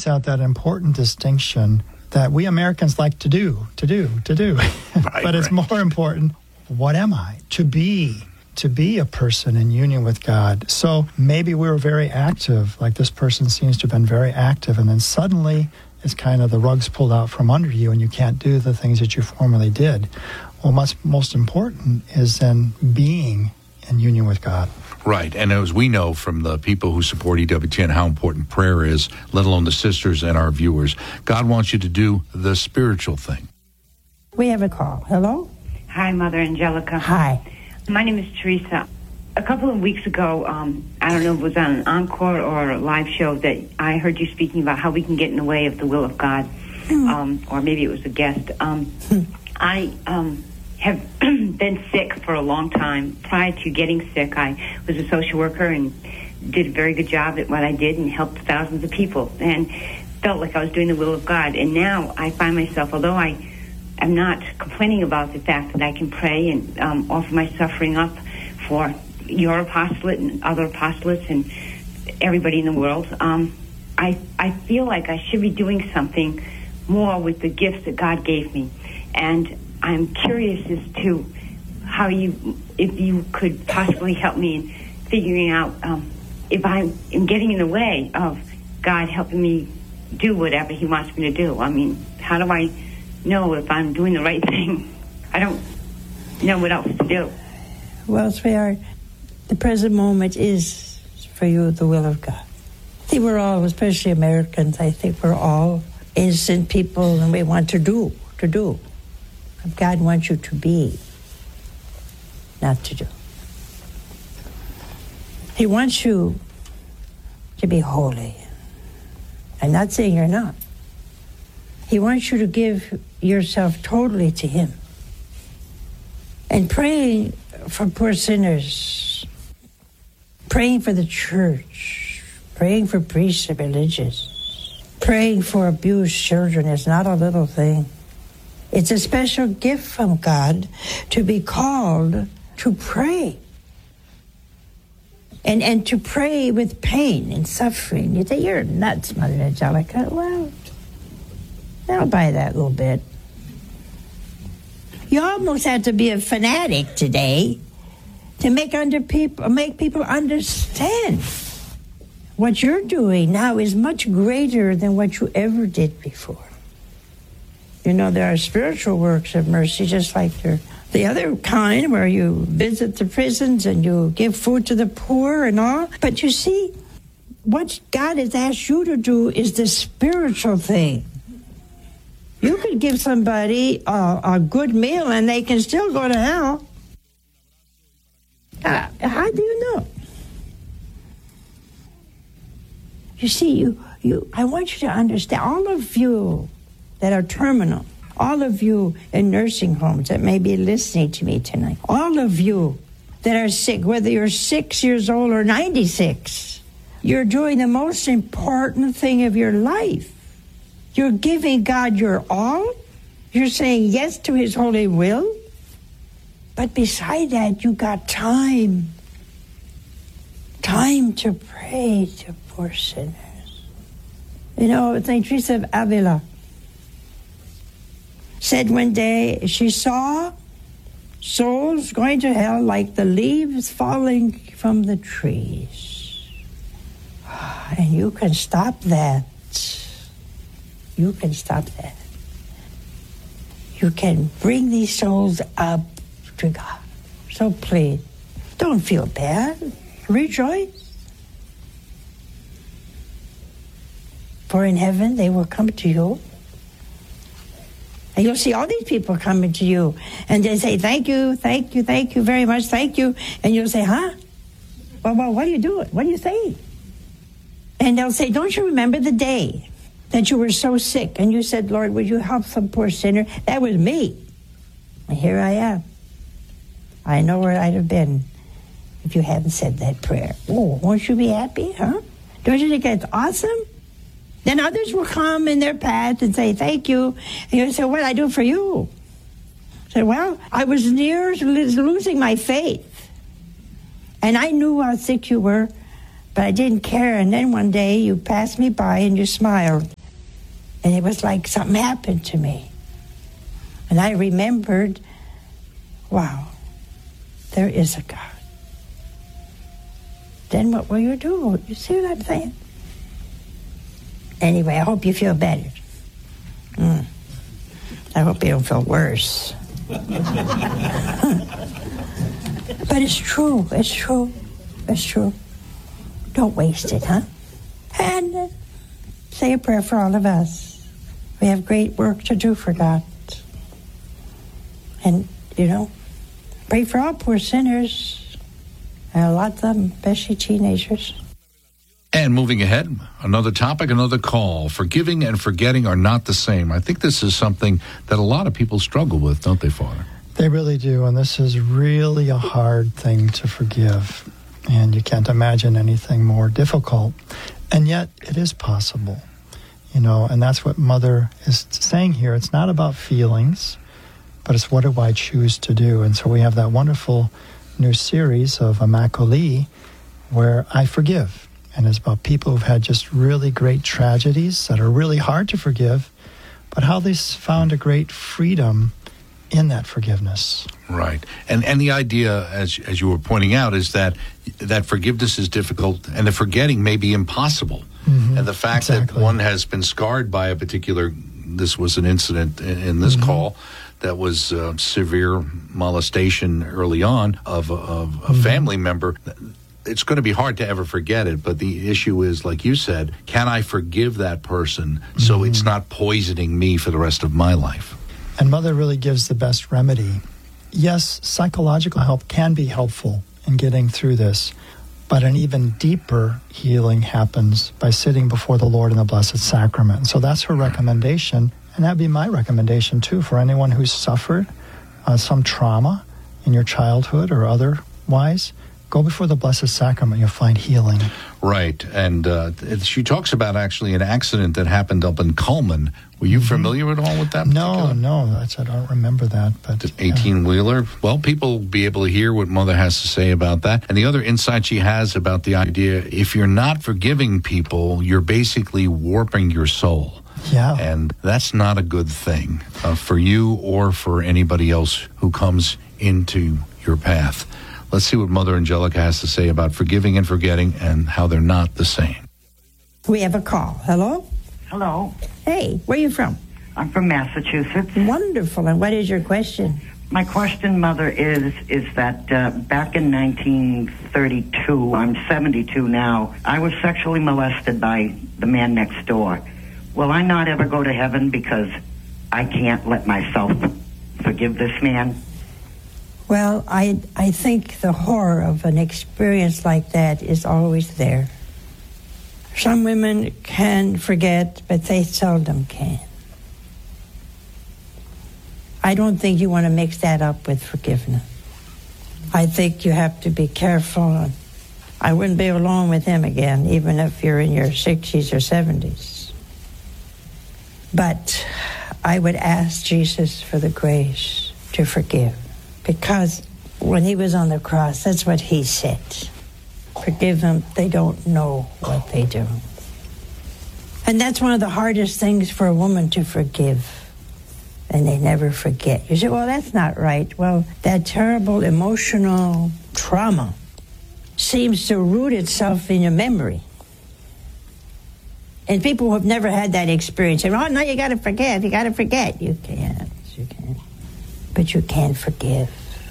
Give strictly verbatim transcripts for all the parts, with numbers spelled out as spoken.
points out that important distinction that we Americans like to do, to do, to do. Right, but it's right. more important, what am I? To be, to be a person in union with God. So maybe we were very active, like this person seems to have been very active, and then suddenly it's kind of the rug's pulled out from under you and you can't do the things that you formerly did. Well, most, most important is then being in union with God. Right, and as we know from the people who support E W T N how important prayer is, let alone the sisters and our viewers, God wants you to do the spiritual thing. We have a call. Hello? Hi, Mother Angelica. Hi. My name is Teresa. A couple of weeks ago, um, I don't know if it was on an encore or a live show, that I heard you speaking about how we can get in the way of the will of God, mm. um, or maybe it was a guest. Um, I um, have been sick for a long time. Prior to getting sick, I was a social worker and did a very good job at what I did and helped thousands of people and felt like I was doing the will of God. And now I find myself, although I am not complaining about the fact that I can pray and um, offer my suffering up for your apostolate and other apostolates and everybody in the world, um, I, I feel like I should be doing something more with the gifts that God gave me. And I'm curious as to how you, if you could possibly help me in figuring out um, if I am getting in the way of God helping me do whatever he wants me to do. I mean, how do I know if I'm doing the right thing? I don't know what else to do. Well, sweetheart, the present moment is for you the will of God. I think we're all, especially Americans, I think we're all innocent people and we want to do, to do. God wants you to be, not to do. He wants you to be holy. I'm not saying you're not. He wants you to give yourself totally to him. And praying for poor sinners, praying for the church, praying for priests and religious, praying for abused children is not a little thing. It's a special gift from God to be called to pray. And and to pray with pain and suffering. You say, you're nuts, Mother Angelica. Well, I'll buy that a little bit. You almost have to be a fanatic today to make under people make people understand what you're doing now is much greater than what you ever did before. You know, there are spiritual works of mercy, just like there, the other kind where you visit the prisons and you give food to the poor and all. But you see, what God has asked you to do is the spiritual thing. You could give somebody a, a good meal and they can still go to hell. Uh, how do you know? You see, you, you. I want you to understand, all of you that are terminal, all of you in nursing homes that may be listening to me tonight, all of you that are sick, whether you're six years old or ninety-six, you're doing the most important thing of your life. You're giving God your all. You're saying yes to his holy will. But beside that, you got time. Time to pray to poor sinners. You know, Saint Teresa of Avila said one day she saw souls going to hell like the leaves falling from the trees. And you can stop that. You can stop that. You can bring these souls up to God. So please, don't feel bad. Rejoice. For in heaven they will come to you. And you'll see all these people coming to you. And they say, thank you, thank you, thank you very much, thank you. And you'll say, huh? Well, well, what are you doing? What are you saying? And they'll say, don't you remember the day that you were so sick and you said, Lord, would you help some poor sinner? That was me. And here I am. I know where I'd have been if you hadn't said that prayer. Oh, won't you be happy, huh? Don't you think that's awesome? Then others will come in their path and say, thank you. And you say, what did I do for you? I said, well, I was near losing my faith. And I knew how sick you were, but I didn't care. And then one day you passed me by and you smiled. And it was like something happened to me. And I remembered, wow, there is a God. Then what will you do? You see what I'm saying? Anyway, I hope you feel better. Mm. I hope you don't feel worse. But it's true. It's true. It's true. Don't waste it, huh? And uh, say a prayer for all of us. We have great work to do for God. And, you know, pray for all poor sinners. And lots of them, especially teenagers. And moving ahead, another topic, another call. Forgiving and forgetting are not the same. I think this is something that a lot of people struggle with, don't they, Father? They really do, and this is really a hard thing to forgive. And you can't imagine anything more difficult. And yet, it is possible. You know, and that's what Mother is saying here. It's not about feelings, but it's what do I choose to do? And so we have that wonderful new series of Immaculée where I forgive. And it's about people who've had just really great tragedies that are really hard to forgive, but how they found a great freedom in that forgiveness. Right. And and the idea, as as you were pointing out, is that that forgiveness is difficult and the forgetting may be impossible. Mm-hmm. And the fact exactly. that one has been scarred by a particular, this was an incident in, in this mm-hmm. call, that was uh, severe molestation early on of, of a mm-hmm. family member. It's going to be hard to ever forget it, but the issue is, like you said, can I forgive that person so mm-hmm. it's not poisoning me for the rest of my life? And Mother really gives the best remedy. Yes, psychological help can be helpful in getting through this, but an even deeper healing happens by sitting before the Lord in the Blessed Sacrament. So that's her recommendation, and that'd be my recommendation too for anyone who's suffered uh, some trauma in your childhood or otherwise. Go before the Blessed Sacrament, you'll find healing. Right, and uh, she talks about actually an accident that happened up in Cullman. Were you mm-hmm. familiar at all with that? No, no, that's, I don't remember that. But eighteen-wheeler. Yeah. Well, people will be able to hear what Mother has to say about that. And the other insight she has about the idea, if you're not forgiving people, you're basically warping your soul. Yeah. And that's not a good thing uh, for you or for anybody else who comes into your path. Let's see what Mother Angelica has to say about forgiving and forgetting and how they're not the same. We have a call. Hello? Hello. Hey, where are you from? I'm from Massachusetts. Wonderful. And what is your question? My question, Mother, is is that uh, back in nineteen thirty-two, I'm seventy-two now, I was sexually molested by the man next door. Will I not ever go to heaven because I can't let myself forgive this man? Well, I I think the horror of an experience like that is always there. Some women can forget, but they seldom can. I don't think you want to mix that up with forgiveness. I think you have to be careful. I wouldn't be alone with him again, even if you're in your sixties or seventies. But I would ask Jesus for the grace to forgive. Because when he was on the cross, that's what he said. Forgive them, they don't know what they do. And that's one of the hardest things for a woman to forgive. And they never forget. You say, well, that's not right. Well, that terrible emotional trauma seems to root itself in your memory. And people who have never had that experience say, oh, no, you got to forget, you got to forget. You can't, you can't. But you can forgive.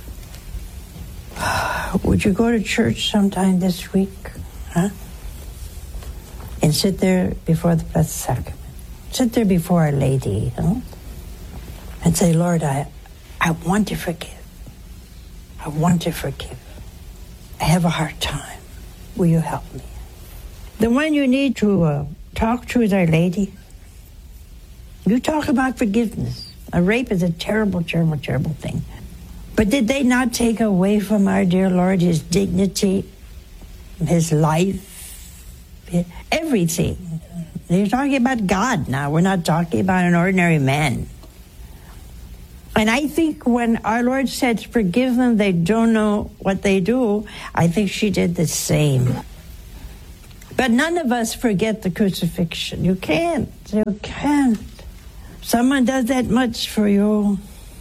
Would you go to church sometime this week, huh? And sit there before the Blessed Sacrament. Sit there before Our Lady, huh? And say, Lord, I, I want to forgive. I want to forgive. I have a hard time. Will you help me? The one you need to uh, talk to is Our Lady. You talk about forgiveness. A rape is a terrible, terrible, terrible thing. But did they not take away from our dear Lord his dignity, his life, everything? They're talking about God now. We're not talking about an ordinary man. And I think when our Lord said, forgive them, they don't know what they do, I think she did the same. But none of us forget the crucifixion. You can't. You can't. Someone does that much for you.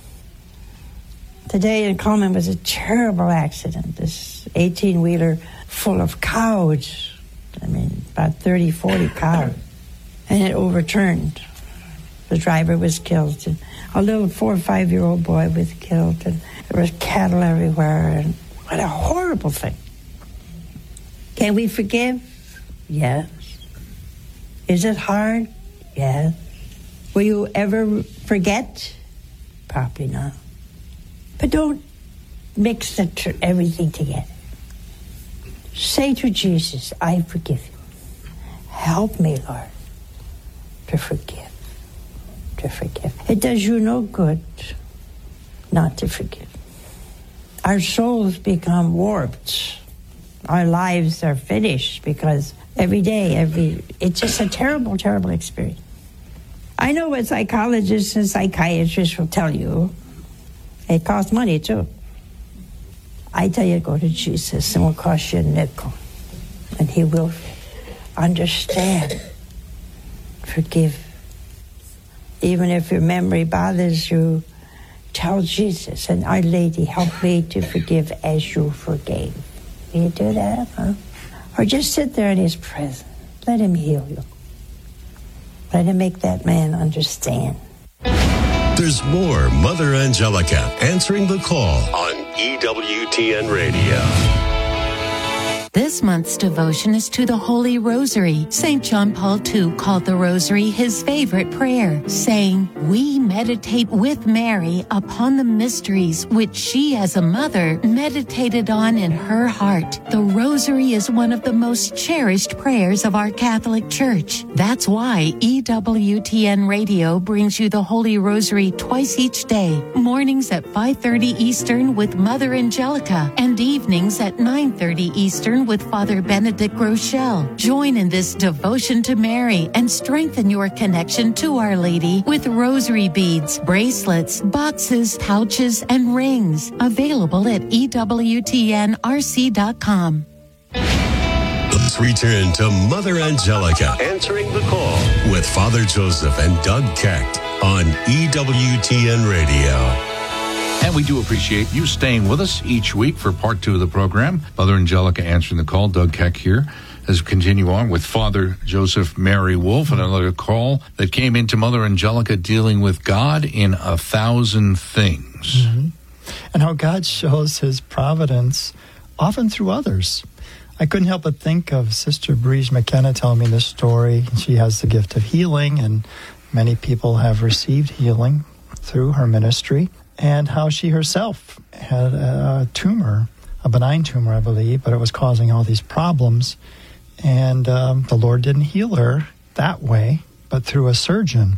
Today in Coleman was a terrible accident. This eighteen-wheeler full of cows. I mean, about thirty, forty cows. And it overturned. The driver was killed. And a little four or five-year-old boy was killed. And there was cattle everywhere. And what a horrible thing. Can we forgive? Yes. Is it hard? Yes. Will you ever forget? Probably not. But don't mix the tr- everything together. Say to Jesus, I forgive you. Help me, Lord, to forgive. To forgive. It does you no good not to forgive. Our souls become warped. Our lives are finished because every day, every it's just a terrible, terrible experience. I know what psychologists and psychiatrists will tell you. It costs money, too. I tell you, go to Jesus, and it will cost you a nickel. And he will understand. Forgive. Even if your memory bothers you, tell Jesus, and Our Lady, help me to forgive as you forgave. Will you do that, huh? Or just sit there in his presence. Let him heal you. Let him make that man understand. There's more Mother Angelica answering the call on E W T N Radio. This month's devotion is to the Holy Rosary. Saint John Paul the Second called the Rosary his favorite prayer, saying, "We meditate with Mary upon the mysteries which she as a mother meditated on in her heart." The Rosary is one of the most cherished prayers of our Catholic Church. That's why E W T N Radio brings you the Holy Rosary twice each day, mornings at five thirty Eastern with Mother Angelica, and evenings at nine thirty Eastern with Father Benedict Rochelle. Join in this devotion to Mary and strengthen your connection to Our Lady with rosary beads, bracelets, boxes, pouches, and rings. Available at E W T N R C dot com. Let's return to Mother Angelica answering the call with Father Joseph and Doug Keck on E W T N Radio. And we do appreciate you staying with us each week for part two of the program. Mother Angelica answering the call. Doug Keck here as we continue on with Father Joseph Mary Wolf and another call that came into Mother Angelica dealing with God in a thousand things. Mm-hmm. And how God shows his providence often through others. I couldn't help but think of Sister Breeze McKenna telling me this story. She has the gift of healing, and many people have received healing through her ministry. And how she herself had a tumor, a benign tumor, I believe, but it was causing all these problems. And um, the Lord didn't heal her that way, but through a surgeon.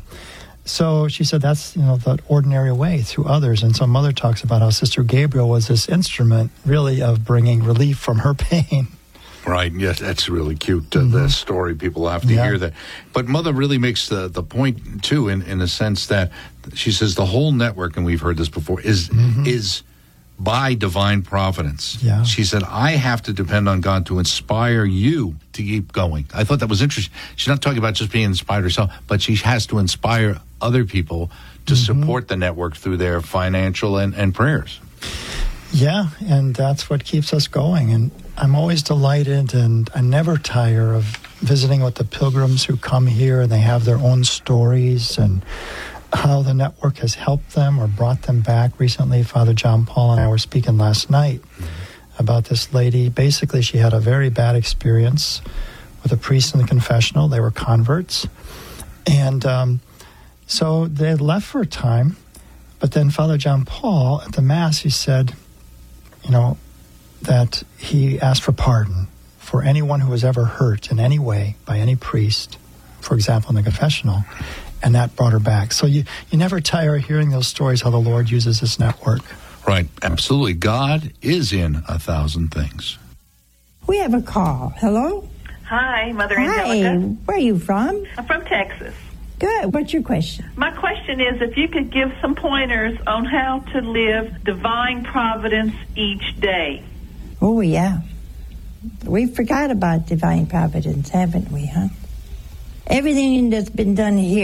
So she said that's, you know, the ordinary way, through others. And so Mother talks about how Sister Gabriel was this instrument, really, of bringing relief from her pain. Right, yes, that's really cute, uh, mm-hmm. the story. People have to yeah. hear that. But Mother really makes the, the point, too, in, in the sense that she says the whole network, and we've heard this before, is mm-hmm. is by divine providence. Yeah. She said, I have to depend on God to inspire you to keep going. I thought that was interesting. She's not talking about just being inspired herself, but she has to inspire other people to mm-hmm. support the network through their financial and, and prayers. Yeah, and that's what keeps us going. And I'm always delighted, and I never tire of visiting with the pilgrims who come here, and they have their own stories and how the network has helped them or brought them back. Recently, Father John Paul and I were speaking last night about this lady. Basically, she had a very bad experience with a priest in the confessional. They were converts. And um, so they had left for a time, but then Father John Paul, at the Mass, he said, you know, that he asked for pardon for anyone who was ever hurt in any way by any priest, for example, in the confessional, and that brought her back. So you, you never tire of hearing those stories, how the Lord uses this network. Right, absolutely. God is in a thousand things. We have a call. Hello? Hi, Mother Hi. Angelica. Where are you from? I'm from Texas. Good. What's your question? My question is if you could give some pointers on how to live divine providence each day. Oh, yeah. We forgot about divine providence, haven't we, huh? Everything that's been done here